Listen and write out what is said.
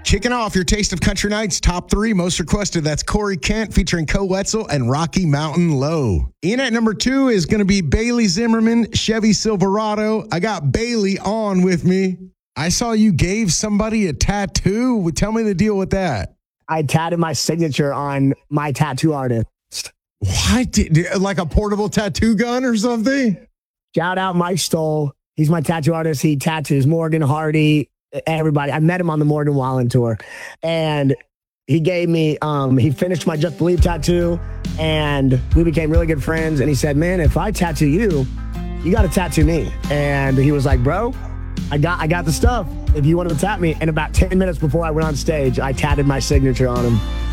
Kicking off your Taste of Country Nights top 3 most requested. That's Corey Kent featuring Co Wetzel and Rocky Mountain Low. In at number 2 is going to be Bailey Zimmerman, Chevy Silverado. I got Bailey on with me. I saw you gave somebody a tattoo. Tell me the deal with that. I tatted my signature on my tattoo artist. What? Like a portable tattoo gun or something? Shout out Mike Stoll. He's my tattoo artist. He tattoos Morgan, Hardy, everybody. I met him on the Morgan Wallen tour. And he gave me, he finished my Just Believe tattoo. And we became really good friends. And he said, man, if I tattoo you, you got to tattoo me. And he was like, bro, I got the stuff if you want to tattoo me. And about 10 minutes before I went on stage, I tatted my signature on him.